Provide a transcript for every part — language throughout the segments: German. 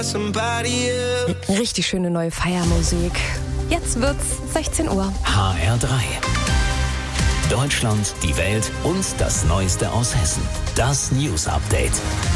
Richtig schöne neue Feiermusik. Jetzt wird's 16 Uhr. HR3. Deutschland, die Welt und das Neueste aus Hessen. Das News Update.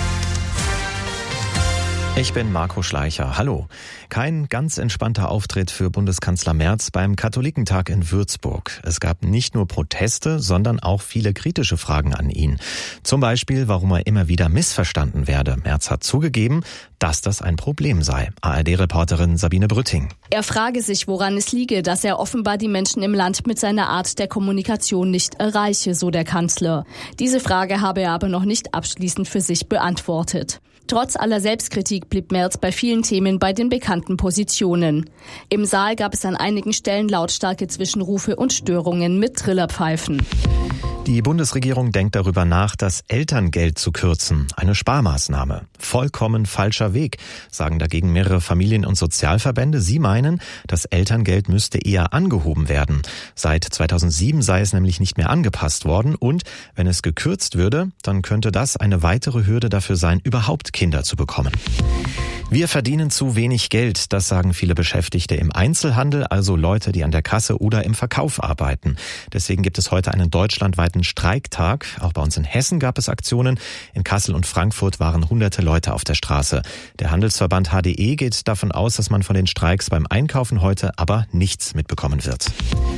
Ich bin Marco Schleicher. Hallo. Kein ganz entspannter Auftritt für Bundeskanzler Merz beim Katholikentag in Würzburg. Es gab nicht nur Proteste, sondern auch viele kritische Fragen an ihn. Zum Beispiel, warum er immer wieder missverstanden werde. Merz hat zugegeben, dass das ein Problem sei. ARD-Reporterin Sabine Brütting. Er frage sich, woran es liege, dass er offenbar die Menschen im Land mit seiner Art der Kommunikation nicht erreiche, so der Kanzler. Diese Frage habe er aber noch nicht abschließend für sich beantwortet. Trotz aller Selbstkritik blieb Merz bei vielen Themen bei den bekannten Positionen. Im Saal gab es an einigen Stellen lautstarke Zwischenrufe und Störungen mit Trillerpfeifen. Die Bundesregierung denkt darüber nach, das Elterngeld zu kürzen. Eine Sparmaßnahme. Vollkommen falscher Weg, sagen dagegen mehrere Familien- und Sozialverbände. Sie meinen, das Elterngeld müsste eher angehoben werden. Seit 2007 sei es nämlich nicht mehr angepasst worden. Und wenn es gekürzt würde, dann könnte das eine weitere Hürde dafür sein, überhaupt Kinder zu bekommen. Wir verdienen zu wenig Geld, das sagen viele Beschäftigte im Einzelhandel, also Leute, die an der Kasse oder im Verkauf arbeiten. Deswegen gibt es heute einen deutschlandweiten Streiktag. Auch bei uns in Hessen gab es Aktionen. In Kassel und Frankfurt waren hunderte Leute auf der Straße. Der Handelsverband HDE geht davon aus, dass man von den Streiks beim Einkaufen heute aber nichts mitbekommen wird.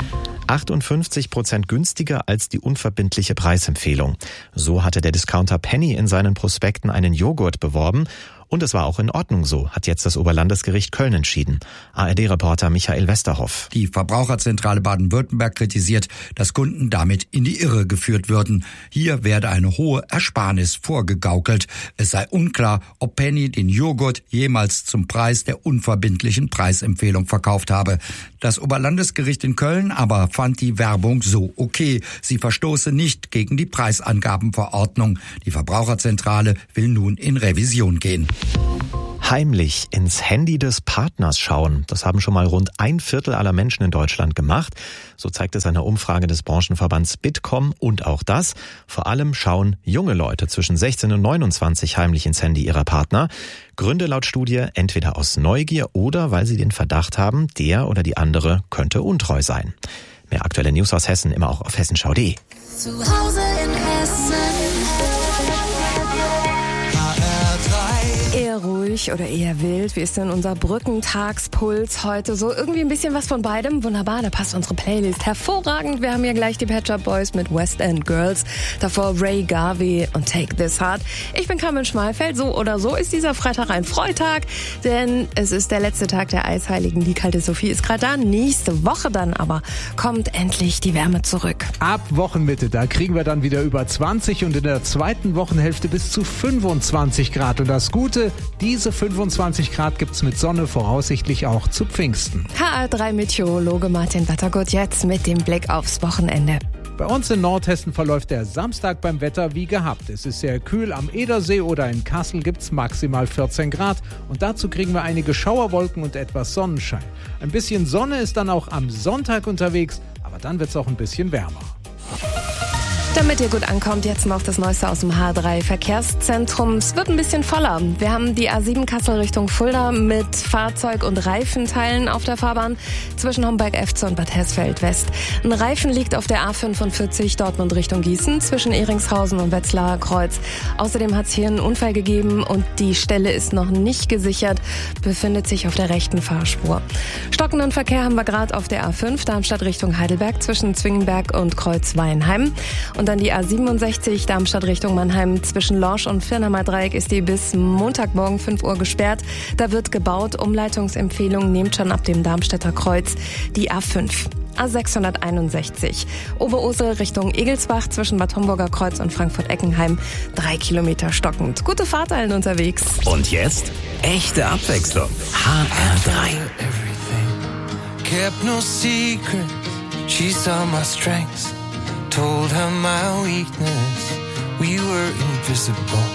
58% günstiger als die unverbindliche Preisempfehlung. So hatte der Discounter Penny in seinen Prospekten einen Joghurt beworben. Und es war auch in Ordnung so, hat jetzt das Oberlandesgericht Köln entschieden. ARD-Reporter Michael Westerhoff. Die Verbraucherzentrale Baden-Württemberg kritisiert, dass Kunden damit in die Irre geführt würden. Hier werde eine hohe Ersparnis vorgegaukelt. Es sei unklar, ob Penny den Joghurt jemals zum Preis der unverbindlichen Preisempfehlung verkauft habe. Das Oberlandesgericht in Köln aber fand die Werbung so okay. Sie verstoße nicht gegen die Preisangabenverordnung. Die Verbraucherzentrale will nun in Revision gehen. Heimlich ins Handy des Partners schauen. Das haben schon mal rund 1/4 aller Menschen in Deutschland gemacht. So zeigt es eine Umfrage des Branchenverbands Bitkom. Und auch das, vor allem schauen junge Leute zwischen 16 und 29 heimlich ins Handy ihrer Partner. Gründe laut Studie entweder aus Neugier oder weil sie den Verdacht haben, der oder die andere könnte untreu sein. Mehr aktuelle News aus Hessen immer auch auf hessenschau.de. Zu Hause in Hessen. Eher ruhig oder eher wild? Wie ist denn unser Brückentagspuls heute? So irgendwie ein bisschen was von beidem. Wunderbar, da passt unsere Playlist hervorragend. Wir haben hier gleich die Pet Shop Boys mit West End Girls. Davor Ray Garvey und Take This Heart. Ich bin Carmen Schmalfeld. So oder so ist dieser Freitag ein Freitag, denn es ist der letzte Tag der Eisheiligen. Die kalte Sophie ist gerade da. Nächste Woche dann aber kommt endlich die Wärme zurück. Ab Wochenmitte, da kriegen wir dann wieder über 20 und in der zweiten Wochenhälfte bis zu 25 Grad. Und das Gute, diese 25 Grad gibt's mit Sonne voraussichtlich auch zu Pfingsten. HR3-Meteorologe Martin Wettergott jetzt mit dem Blick aufs Wochenende. Bei uns in Nordhessen verläuft der Samstag beim Wetter wie gehabt. Es ist sehr kühl, am Edersee oder in Kassel gibt's maximal 14 Grad. Und dazu kriegen wir einige Schauerwolken und etwas Sonnenschein. Ein bisschen Sonne ist dann auch am Sonntag unterwegs, aber dann wird's auch ein bisschen wärmer. Damit ihr gut ankommt, jetzt noch das Neueste aus dem H3-Verkehrszentrum. Es wird ein bisschen voller. Wir haben die A7 Kassel Richtung Fulda mit Fahrzeug- und Reifenteilen auf der Fahrbahn zwischen Homberg-Efze und Bad Hersfeld-West. Ein Reifen liegt auf der A45 Dortmund Richtung Gießen zwischen Ehringshausen und Wetzlarer Kreuz. Außerdem hat es hier einen Unfall gegeben und die Stelle ist noch nicht gesichert, befindet sich auf der rechten Fahrspur. Stockenden Verkehr haben wir gerade auf der A5 Darmstadt Richtung Heidelberg zwischen Zwingenberg und Kreuz-Weinheim. Und dann die A67 Darmstadt Richtung Mannheim zwischen Lorsch und Firnamer Dreieck ist die bis Montagmorgen 5 Uhr gesperrt. Da wird gebaut. Umleitungsempfehlung nehmt schon ab dem Darmstädter Kreuz die A5. A661 Oberursel Richtung Egelsbach zwischen Bad Homburger Kreuz und Frankfurt-Eckenheim 3 Kilometer stockend. Gute Fahrt allen unterwegs. Und jetzt echte Abwechslung. HR3. Kept no secret, she saw my strengths. Told her my weakness, we were invisible.